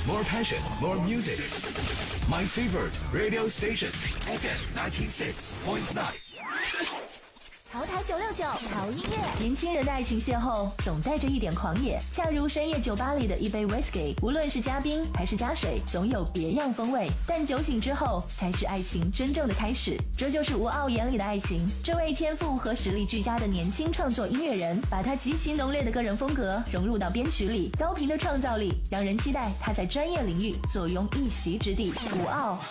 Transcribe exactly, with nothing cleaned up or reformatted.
more passion, more music. My favorite radio station, F M ninety-six point nine. 潮台九六九潮音乐，年轻人的爱情邂逅总带着一点狂野，恰如深夜酒吧里的一杯 whisky， 无论是加冰还是加水，总有别样风味。但酒醒之后，才是爱情真正的开始。这就是吴傲眼里的爱情。这位天赋和实力俱佳的年轻创作音乐人，把他极其浓烈的个人风格融入到编曲里，高频的创造力让人期待他在专业领域坐拥一席之地。吴傲